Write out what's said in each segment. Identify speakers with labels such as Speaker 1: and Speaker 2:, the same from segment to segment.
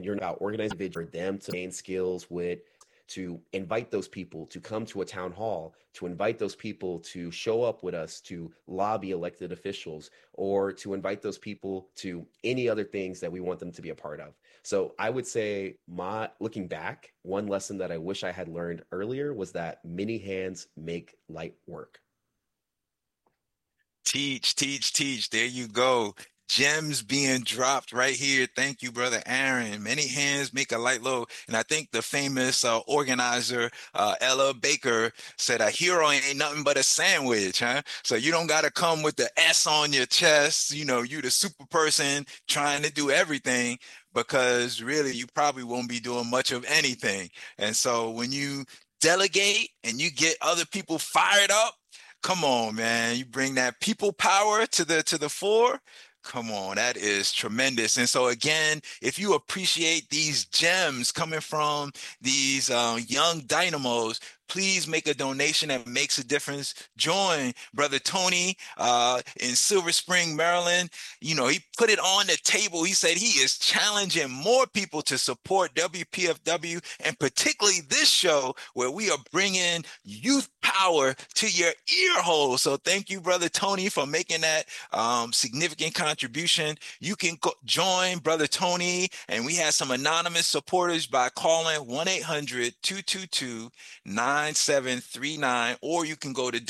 Speaker 1: you're not organizing individuals for them to gain skills with, to invite those people to come to a town hall, to invite those people to show up with us to lobby elected officials, or to invite those people to any other things that we want them to be a part of. So I would say, my looking back, one lesson that I wish I had learned earlier was that many hands make light work.
Speaker 2: Teach, teach, teach. There you go. Gems being dropped right here. Thank you, brother Aaron. Many hands make a light load. And I think the famous organizer, Ella Baker, said a hero ain't nothing but a sandwich, huh? So you don't got to come with the S on your chest. You know, you the super person trying to do everything, because really you probably won't be doing much of anything. And so when you delegate and you get other people fired up, come on, man. You bring that people power to the fore. Come on, that is tremendous. And so again, if you appreciate these gems coming from these young dynamos, please make a donation that makes a difference. Join Brother Tony in Silver Spring, Maryland. You know, he put it on the table. He said he is challenging more people to support WPFW, and particularly this show where we are bringing youth power to your ear hole. So thank you, Brother Tony, for making that significant contribution. You can join Brother Tony, and we have some anonymous supporters by calling 1-800-222-9739, or you can go to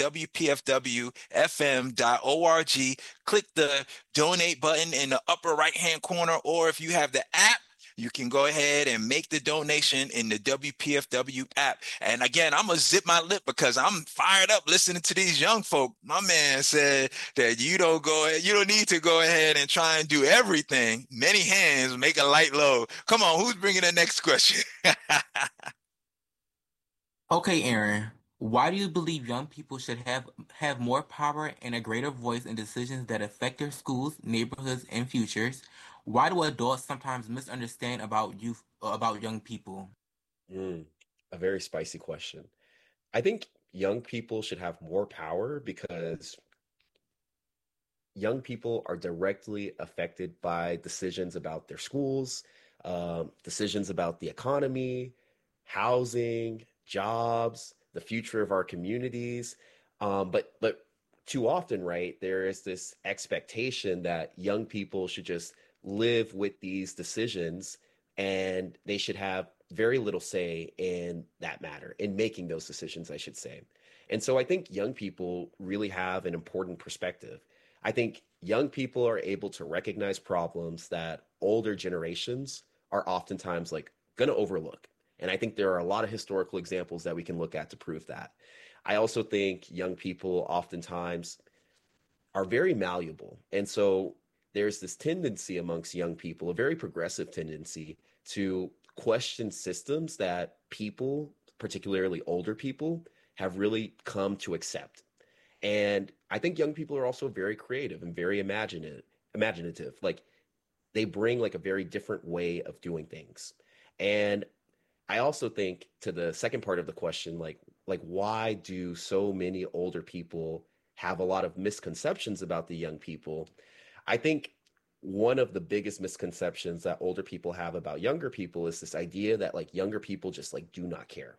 Speaker 2: WPFWFM.org, click the donate button in the upper right hand corner, or if you have the app, you can go ahead and make the donation in the WPFW app. And again, I'm going to zip my lip because I'm fired up listening to these young folk. My man said that you don't need to go ahead and try and do everything. Many hands make a light load. Come on, who's bringing the next question?
Speaker 3: Okay, Aaron, why do you believe young people should have more power and a greater voice in decisions that affect their schools, neighborhoods, and futures? Why do adults sometimes misunderstand about young people?
Speaker 1: Mm, a very spicy question. I think young people should have more power because young people are directly affected by decisions about their schools, decisions about the economy, housing, jobs, the future of our communities. But too often, right, there is this expectation that young people should just live with these decisions, and they should have very little say in that matter, in making those decisions, I should say. And so I think young people really have an important perspective. I think young people are able to recognize problems that older generations are oftentimes like going to overlook. And I think there are a lot of historical examples that we can look at to prove that. I also think young people oftentimes are very malleable. And so there's this tendency amongst young people, a very progressive tendency to question systems that people, particularly older people, have really come to accept. And I think young people are also very creative and very imaginative. Like, they bring like a very different way of doing things. And I also think, to the second part of the question, like why do so many older people have a lot of misconceptions about the young people? I think one of the biggest misconceptions that older people have about younger people is this idea that like younger people just like do not care,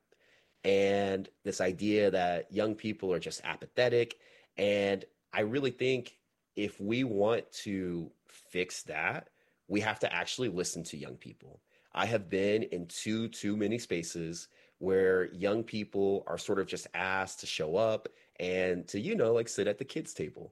Speaker 1: and this idea that young people are just apathetic. And I really think if we want to fix that, we have to actually listen to young people. I have been in too many spaces where young people are sort of just asked to show up and to, like sit at the kids' table.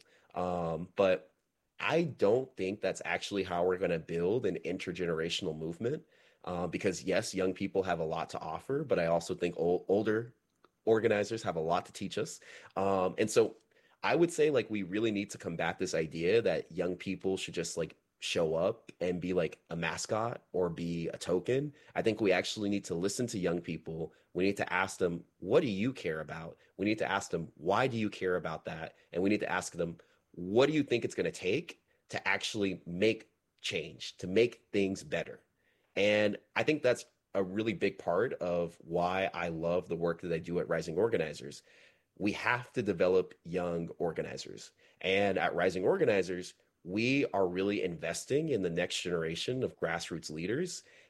Speaker 1: But I don't think that's actually how we're going to build an intergenerational movement. Because yes, young people have a lot to offer, but I also think older organizers have a lot to teach us. And so I would say like we really need to combat this idea that young people should just like show up and be like a mascot or be a token. I think we actually need to listen to young people. We need to ask them, what do you care about? We need to ask them, why do you care about that? And we need to ask them, what do you think it's going to take to actually make change, to make things better? And I think that's a really big part of why I love the work that I do at Rising Organizers. We have to develop young organizers. And at Rising Organizers, we are really investing in the next generation of grassroots leaders